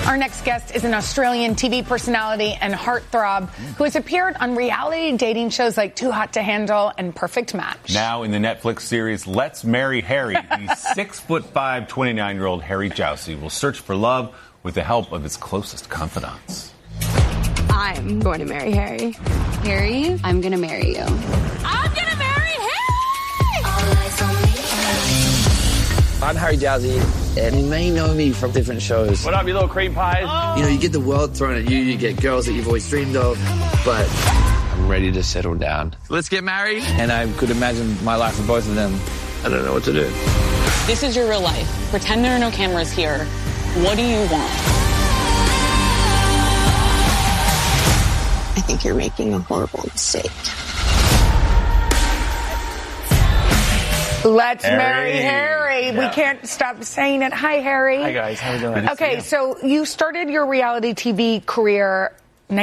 Our next guest is an Australian TV personality and heartthrob who has appeared on reality dating shows like Too Hot to Handle and Perfect Match. Now in the Netflix series Let's Marry Harry, the 6'5", 29-year-old Harry Jowsey will search for love with the help of his closest confidants. I'm going to marry Harry. Harry, I'm going to marry you. I'm going to marry Harry! I'm Harry Jowsey, and you may know me from different shows. What up, you little cream pies? Oh. You know, you get the world thrown at you, you get girls that you've always dreamed of, but I'm ready to settle down. Let's get married. And I could imagine my life with both of them. I don't know what to do. This is your real life. Pretend there are no cameras here. What do you want? I think you're making a horrible mistake. Let's marry Harry. Yeah. We can't stop saying it. Hi, Harry. Hi, guys. How are you doing? Okay, so you started your reality TV career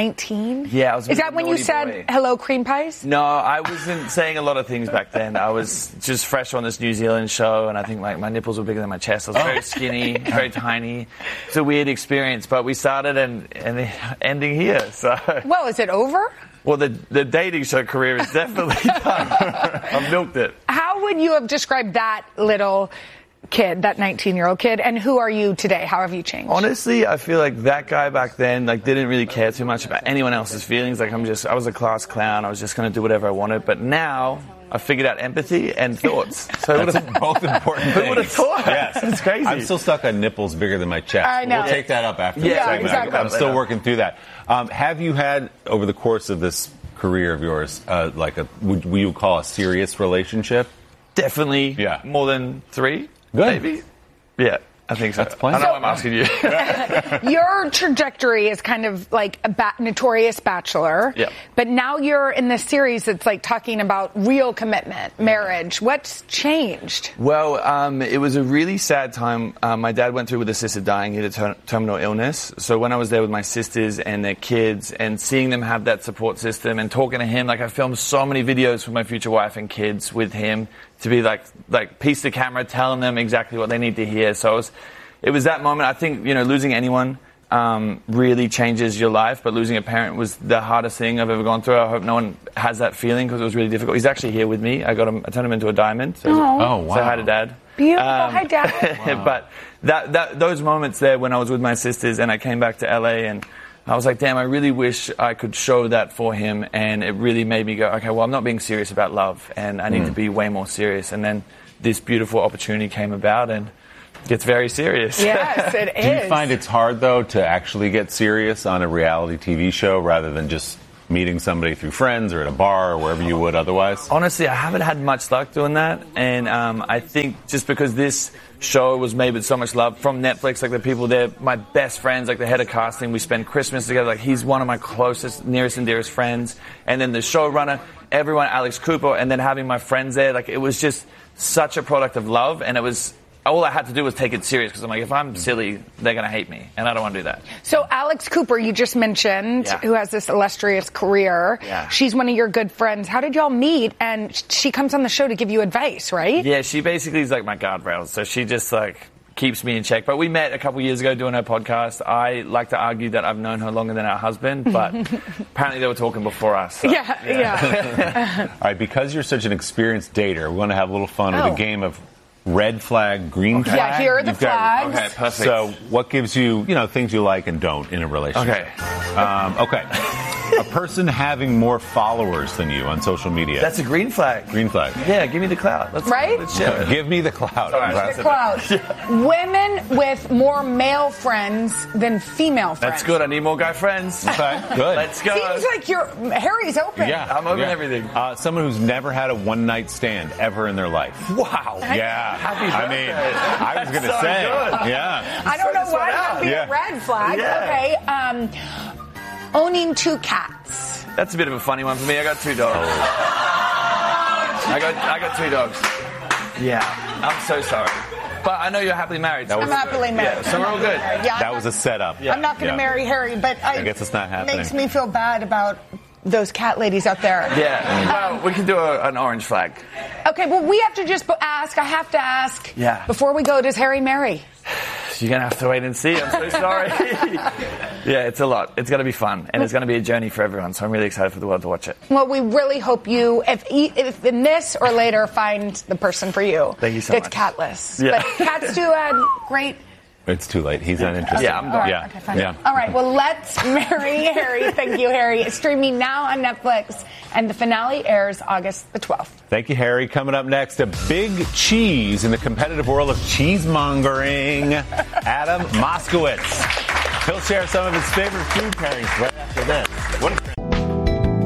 19? Yeah, I was. Is that when you said hello, cream pies? No, I wasn't saying a lot of things back then. I was just fresh on this New Zealand show, and I think like my nipples were bigger than my chest. I was very skinny, very tiny. It's a weird experience, but we started and ending here. So. Well, is it over? Well, the dating show career is definitely done. I've milked it. How would you have described that little kid, that 19-year-old kid, and who are you today? How have you changed? Honestly, I feel like that guy back then didn't really care too much about anyone else's feelings. I was a class clown. I was just going to do whatever I wanted. But now I figured out empathy and thoughts. So that's both important things. Who would have thought? Yes. It's crazy. I'm still stuck on nipples bigger than my chest. I know. We'll take that up after the segment. Exactly. I'm still working through that. Have you had, over the course of this career of yours, would you call a serious relationship? Definitely. Yeah. More than 3. Good. Maybe. Yeah. I think so. That's plenty. I know I'm asking you. Your trajectory is kind of like a notorious bachelor. Yep. But now you're in this series that's like talking about real commitment, marriage. What's changed? Well, it was a really sad time. My dad went through with assisted dying. He had a terminal illness. So when I was there with my sisters and their kids and seeing them have that support system and talking to him, I filmed so many videos with my future wife and kids with him to be like piece the camera, telling them exactly what they need to hear. So it was that moment. I think, losing anyone really changes your life, but losing a parent was the hardest thing I've ever gone through. I hope no one has that feeling because it was really difficult. He's actually here with me. I turned him into a diamond. So wow. Say hi to Dad. Beautiful. Hi, Dad. Wow. But those moments there when I was with my sisters and I came back to LA and I was like, damn, I really wish I could show that for him. And it really made me go, okay, well, I'm not being serious about love and I need to be way more serious. And then this beautiful opportunity came about and it gets very serious. Yes, it is. Do you find it's hard, though, to actually get serious on a reality TV show rather than just meeting somebody through friends or at a bar or wherever you would otherwise? Honestly, I haven't had much luck doing that. And I think just because this show was made with so much love from Netflix, the people there, my best friends, the head of casting, we spend Christmas together. He's one of my closest, nearest and dearest friends. And then the showrunner, everyone, Alex Cooper, and then having my friends there, it was just such a product of love. And it was, all I had to do was take it serious because I'm like, if I'm silly, they're going to hate me. And I don't want to do that. So Alex Cooper, you just mentioned, who has this illustrious career. Yeah. She's one of your good friends. How did y'all meet? And she comes on the show to give you advice, right? Yeah, she basically is like my guardrails. So she just keeps me in check. But we met a couple years ago doing her podcast. I like to argue that I've known her longer than our husband, but apparently they were talking before us. So, yeah. All right, because you're such an experienced dater, we want to have a little fun with a game of red flag, green flag. Yeah, here are the flags. Okay, perfect. So what gives you, things you like and don't in a relationship? Okay. A person having more followers than you on social media. That's a green flag. Green flag. Yeah, give me the clout. Let's share it. Give me the clout. Right. The clout. Women with more male friends than female friends. That's good. I need more guy friends. Okay, good. Let's go. Seems like Harry's open. Yeah, I'm open everything. Someone who's never had a one-night stand ever in their life. Wow. Yeah. Happy birthday. I was going to say. Good. Yeah. I don't know why that would be a red flag. Yeah. Okay. Owning 2 cats. That's a bit of a funny one for me. I got 2 dogs. I got 2 dogs. Yeah. I'm so sorry. But I know you're happily married. I'm happily married. Yeah, so we're all good. Yeah, that was a setup. I'm not going to marry Harry, but I guess it's not happening. It makes me feel bad about those cat ladies out there. Yeah. Well, we can do an orange flag. Okay, well, we have to just ask. I have to ask. Yeah. Before we go, does Harry marry? You're going to have to wait and see. I'm so sorry. Yeah, it's a lot. It's going to be fun, and it's going to be a journey for everyone, so I'm really excited for the world to watch it. Well, we really hope you, if in this or later, find the person for you. Thank you so much. That's catless. Yeah. But cats do great... It's too late. He's uninterested. Yeah, I'm done. Right, Yeah. okay, fine. Yeah. All right, well, Let's Marry Harry. Thank you, Harry. It's streaming now on Netflix, and the finale airs August the 12th. Thank you, Harry. Coming up next, a big cheese in the competitive world of cheesemongering. Adam Moskowitz. He'll share some of his favorite food pairings right after this. What